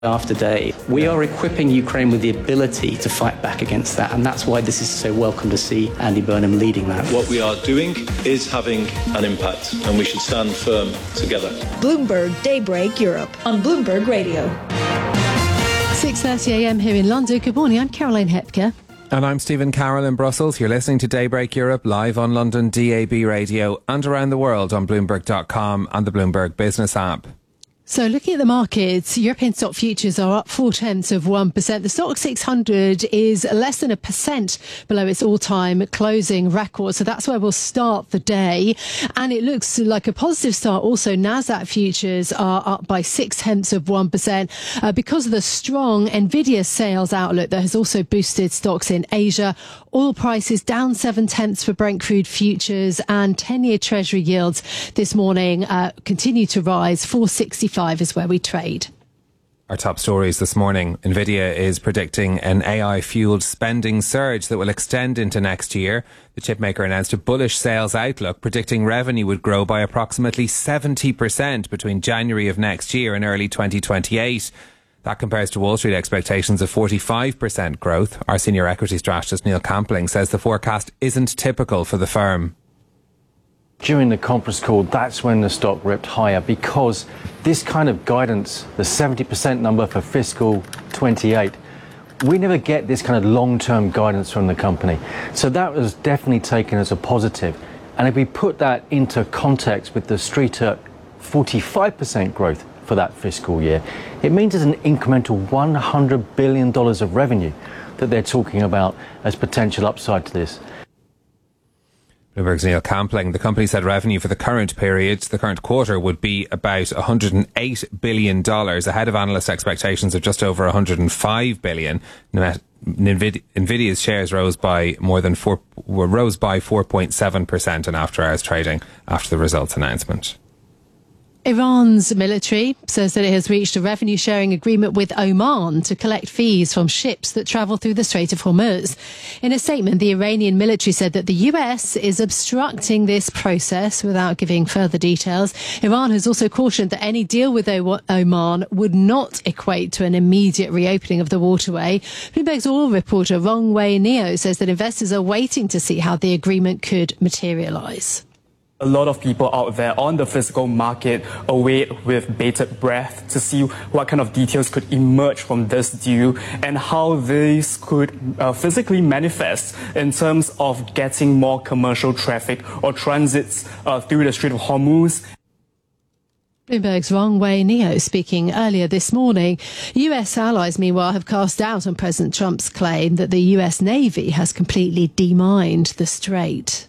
after day. We are equipping Ukraine with the ability to fight back against that, and that's why this is so welcome to see Andy Burnham leading that. What we are doing is having an impact, and we should stand firm together. Bloomberg Daybreak Europe on Bloomberg Radio. 6:30 a.m. here in London. Good morning, I'm Caroline Hepker. And I'm Stephen Carroll in Brussels. You're listening to Daybreak Europe live on London DAB radio and around the world on Bloomberg.com and the Bloomberg Business app. So looking at the markets, European stock futures are up 0.4%. The Stoxx 600 is less than 1% below its all-time closing record. So that's where we'll start the day. And it looks like a positive start. Also, Nasdaq futures are up by 0.6% because of the strong Nvidia sales outlook that has also boosted stocks in Asia. Oil prices down 0.7 for Brent crude futures, and 10-year Treasury yields this morning continue to rise. 4.65 is where we trade. Our top stories this morning. Nvidia is predicting an AI-fueled spending surge that will extend into next year. The chipmaker announced a bullish sales outlook, predicting revenue would grow by approximately 70% between January of next year and early 2028. That compares to Wall Street expectations of 45% growth. Our senior equity strategist Neil Campling says the forecast isn't typical for the firm. During the conference call, that's when the stock ripped higher, because this kind of guidance, the 70% number for fiscal 28, we never get this kind of long-term guidance from the company. So that was definitely taken as a positive. And if we put that into context with the street at 45% growth for that fiscal year, it means there's an incremental $100 billion of revenue that they're talking about as potential upside to this. Bloomberg's Neil Campling. The company said revenue for the current quarter, would be about $108 billion, ahead of analyst expectations of just over $105 billion. Nvidia's shares rose by 4.7% in after-hours trading after the results announcement. Iran's military says that it has reached a revenue sharing agreement with Oman to collect fees from ships that travel through the Strait of Hormuz. In a statement, the Iranian military said that the US is obstructing this process without giving further details. Iran has also cautioned that any deal with Oman would not equate to an immediate reopening of the waterway. Bloomberg's oil reporter Rong Wei Neo says that investors are waiting to see how the agreement could materialise. A lot of people out there on the physical market await with bated breath to see what kind of details could emerge from this deal and how these could physically manifest in terms of getting more commercial traffic or transits through the Strait of Hormuz. Bloomberg's Rong Wei Neo speaking earlier this morning. US allies, meanwhile, have cast doubt on President Trump's claim that the US Navy has completely demined the strait.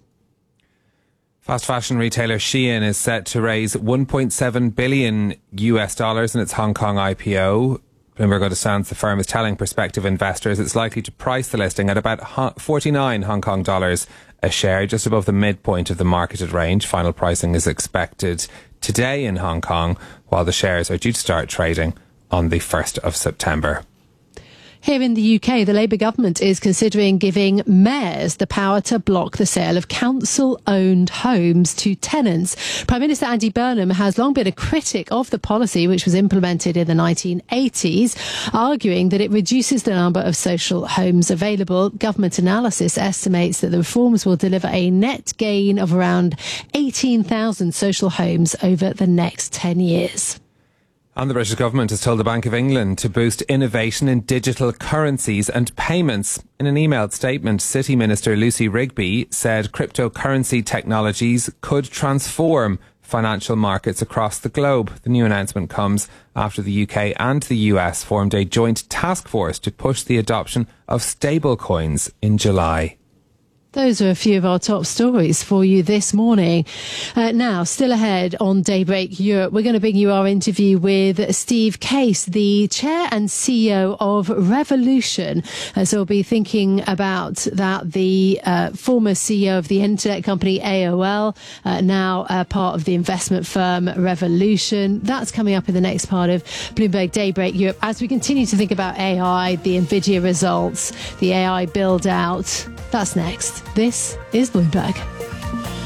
Fast fashion retailer Shein is set to raise $1.7 billion in its Hong Kong IPO. Bloomberg understands the firm is telling prospective investors it's likely to price the listing at about 49 Hong Kong dollars a share, just above the midpoint of the marketed range. Final pricing is expected today in Hong Kong, while the shares are due to start trading on the 1st of September. Here in the UK, the Labour government is considering giving mayors the power to block the sale of council-owned homes to tenants. Prime Minister Andy Burnham has long been a critic of the policy, which was implemented in the 1980s, arguing that it reduces the number of social homes available. Government analysis estimates that the reforms will deliver a net gain of around 18,000 social homes over the next 10 years. And the British government has told the Bank of England to boost innovation in digital currencies and payments. In an emailed statement, City Minister Lucy Rigby said cryptocurrency technologies could transform financial markets across the globe. The new announcement comes after the UK and the US formed a joint task force to push the adoption of stablecoins in July. Those are a few of our top stories for you this morning. Now, still ahead on Daybreak Europe, we're going to bring you our interview with Steve Case, the chair and CEO of Revolution. So we'll be thinking about that. The former CEO of the internet company AOL, now part of the investment firm Revolution. That's coming up in the next part of Bloomberg Daybreak Europe as we continue to think about AI, the Nvidia results, the AI build out. That's next. This is Bloomberg.